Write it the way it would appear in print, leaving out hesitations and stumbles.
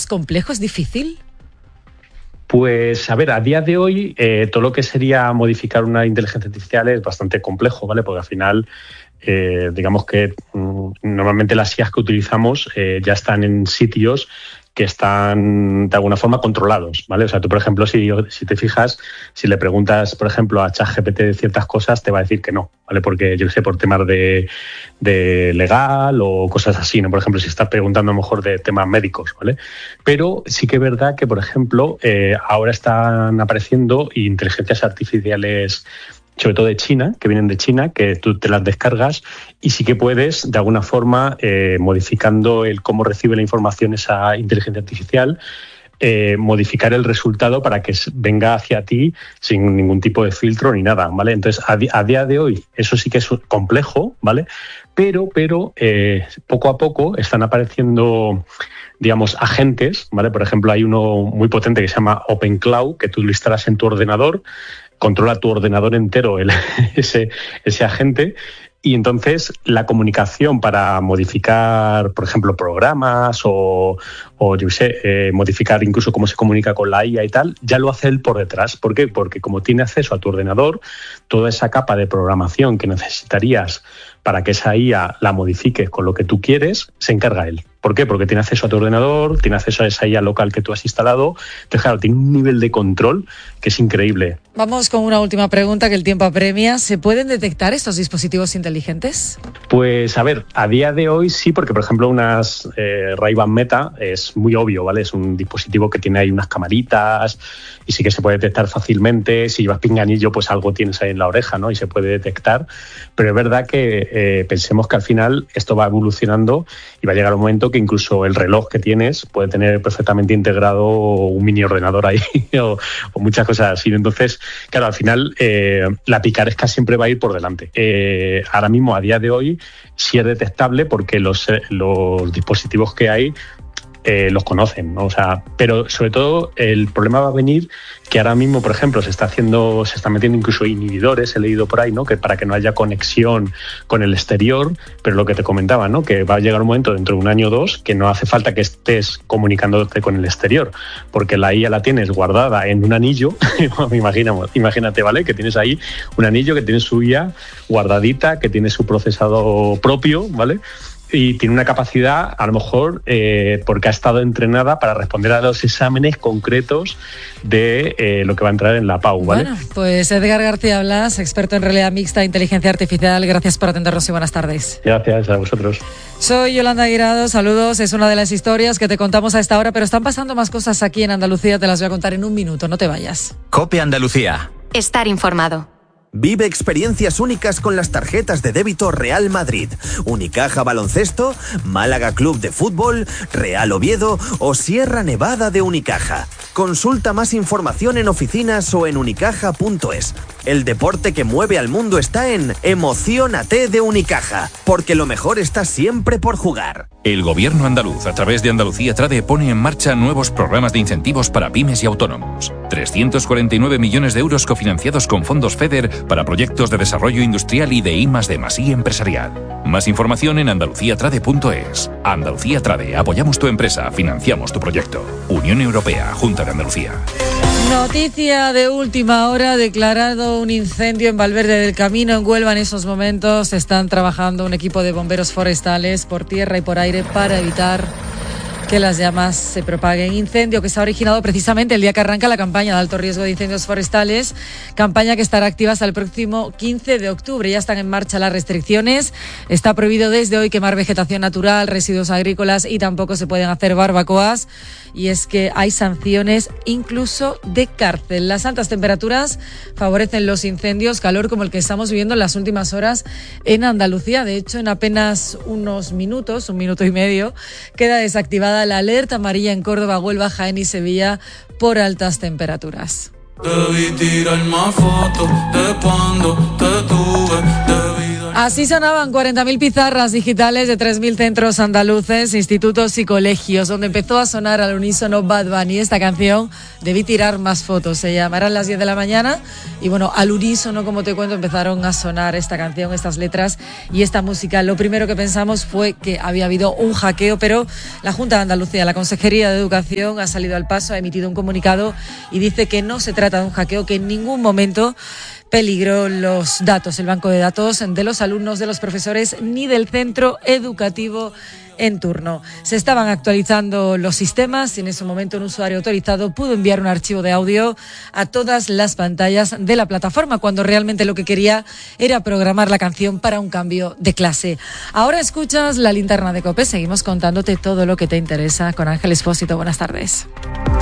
¿Es complejo? ¿Es difícil? Pues, a ver, a día de hoy todo lo que sería modificar una inteligencia artificial es bastante complejo, ¿vale? Porque al final, digamos que normalmente las IAs que utilizamos ya están en sitios que están de alguna forma controlados, ¿vale? O sea, tú, por ejemplo, si te fijas, si le preguntas, por ejemplo, a ChatGPT de ciertas cosas, te va a decir que no, ¿vale? Porque, yo qué sé, por temas de legal o cosas así, ¿no? Por ejemplo, si estás preguntando a lo mejor de temas médicos, ¿vale? Pero sí que es verdad que, por ejemplo, ahora están apareciendo inteligencias artificiales, sobre todo de China, que vienen de China, que tú te las descargas y sí que puedes, de alguna forma, modificando el cómo recibe la información esa inteligencia artificial, modificar el resultado para que venga hacia ti sin ningún tipo de filtro ni nada, ¿vale? Entonces, a día de hoy, eso sí que es complejo, ¿vale? Pero poco a poco están apareciendo, digamos, agentes, ¿vale? Por ejemplo, hay uno muy potente que se llama OpenCloud, que tú lo instalas en tu ordenador, controla tu ordenador entero ese agente, y entonces la comunicación para modificar, por ejemplo, programas o yo sé, modificar incluso cómo se comunica con la IA y tal, ya lo hace él por detrás. ¿Por qué? Porque como tiene acceso a tu ordenador, toda esa capa de programación que necesitarías para que esa IA la modifiques con lo que tú quieres, se encarga él. ¿Por qué? Porque tiene acceso a tu ordenador, tiene acceso a esa IA local que tú has instalado. Entonces, claro, tiene un nivel de control que es increíble. Vamos con una última pregunta que el tiempo apremia. ¿Se pueden detectar estos dispositivos inteligentes? Pues, a ver, a día de hoy sí, porque, por ejemplo, unas Ray-Ban Meta es muy obvio, ¿vale? Es un dispositivo que tiene ahí unas camaritas y sí que se puede detectar fácilmente. Si llevas pinganillo, pues algo tienes ahí en la oreja, ¿no? Y se puede detectar. Pero es verdad que pensemos que al final esto va evolucionando y va a llegar un momento que incluso el reloj que tienes puede tener perfectamente integrado un mini ordenador ahí o muchas cosas así. Entonces, claro, al final la picaresca siempre va a ir por delante. Ahora mismo, a día de hoy, sí es detectable porque los dispositivos que hay los conocen, ¿no? O sea, pero sobre todo el problema va a venir que ahora mismo, por ejemplo, se están metiendo incluso inhibidores, he leído por ahí, ¿no? Que para que no haya conexión con el exterior, pero lo que te comentaba, ¿no? Que va a llegar un momento dentro de un año o dos que no hace falta que estés comunicándote con el exterior, porque la IA la tienes guardada en un anillo, imagínate, ¿vale? Que tienes ahí un anillo que tiene su IA guardadita, que tiene su procesador propio, ¿vale? Y tiene una capacidad, a lo mejor, porque ha estado entrenada para responder a los exámenes concretos de lo que va a entrar en la PAU, ¿vale? Bueno, pues Edgar García Blas, experto en realidad mixta e inteligencia artificial, gracias por atendernos y buenas tardes. Gracias a vosotros. Soy Yolanda Guirado, saludos, es una de las historias que te contamos a esta hora, pero están pasando más cosas aquí en Andalucía, te las voy a contar en un minuto, no te vayas. COPE Andalucía. Estar informado. Vive experiencias únicas con las tarjetas de débito Real Madrid, Unicaja Baloncesto, Málaga Club de Fútbol, Real Oviedo o Sierra Nevada de Unicaja. Consulta más información en oficinas o en unicaja.es. El deporte que mueve al mundo está en Emociónate de Unicaja, porque lo mejor está siempre por jugar. El Gobierno andaluz, a través de Andalucía Trade, pone en marcha nuevos programas de incentivos para pymes y autónomos. 349 millones de euros cofinanciados con fondos FEDER para proyectos de desarrollo industrial y de I+D+I empresarial. Más información en andaluciatrade.es. Andalucía Trade, apoyamos tu empresa, financiamos tu proyecto. Unión Europea, Junta de Andalucía. Noticia de última hora, declarado un incendio en Valverde del Camino, en Huelva. En esos momentos están trabajando un equipo de bomberos forestales por tierra y por aire para evitar que las llamas se propaguen. Incendio que se ha originado precisamente el día que arranca la campaña de alto riesgo de incendios forestales, campaña que estará activa hasta el próximo 15 de octubre. Ya están en marcha las restricciones. Está prohibido desde hoy quemar vegetación natural, residuos agrícolas y tampoco se pueden hacer barbacoas. Y es que hay sanciones incluso de cárcel. Las altas temperaturas favorecen los incendios, calor como el que estamos viviendo en las últimas horas en Andalucía. De hecho, en apenas unos minutos, un minuto y medio, queda desactivada la alerta amarilla en Córdoba, Huelva, Jaén y Sevilla por altas temperaturas. Debí tirar más fotos de cuando te tuve, Así sonaban 40.000 pizarras digitales de 3.000 centros andaluces, institutos y colegios, donde empezó a sonar al unísono Bad Bunny. Esta canción, Debí tirar más fotos, se llamarán las 10 de la mañana y bueno, al unísono, como te cuento, empezaron a sonar esta canción, estas letras y esta música. Lo primero que pensamos fue que había habido un hackeo, pero la Junta de Andalucía, la Consejería de Educación, ha salido al paso, ha emitido un comunicado y dice que no se trata de un hackeo, que en ningún momento peligró los datos, el banco de datos de los alumnos, de los profesores ni del centro educativo en turno. Se estaban actualizando los sistemas y en ese momento un usuario autorizado pudo enviar un archivo de audio a todas las pantallas de la plataforma, cuando realmente lo que quería era programar la canción para un cambio de clase. Ahora escuchas la linterna de COPE, seguimos contándote todo lo que te interesa con Ángel Expósito. Buenas tardes.